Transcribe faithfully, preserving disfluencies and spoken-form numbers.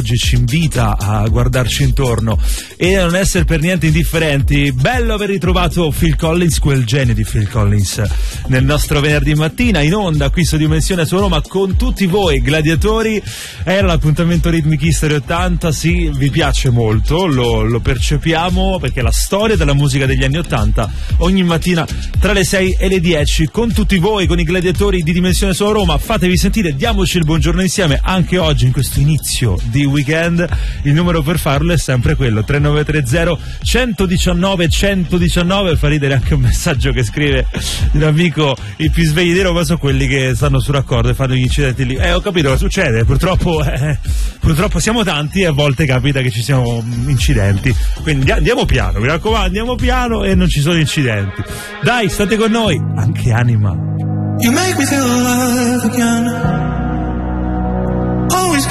oggi ci invita a guardarci intorno e a non essere per niente indifferenti. Bello aver ritrovato Phil Collins, quel genio di Phil Collins, nel nostro venerdì mattina in onda qui su Dimensione su Roma con tutti voi gladiatori. Era l'appuntamento Ritmic History ottanta, sì, vi piace molto, lo, lo percepiamo, perché la storia della musica degli anni ottanta ogni mattina tra le sei e le dieci con tutti voi, con i gladiatori di Dimensione su Roma. Fatevi sentire, diamoci il buongiorno insieme anche oggi in questo inizio di weekend. Il numero per farlo è sempre quello tre nove tre zero uno uno nove uno uno nove. Fa ridere anche un messaggio che scrive un amico: i più svegli di Roma sono quelli che stanno sul raccordo e fanno gli incidenti lì. Eh, ho capito cosa succede, purtroppo eh, purtroppo siamo tanti e a volte capita che ci siano incidenti, quindi andiamo piano, mi raccomando, andiamo piano e non ci sono incidenti. Dai, state con noi, anche Anima. You make me feel alive again.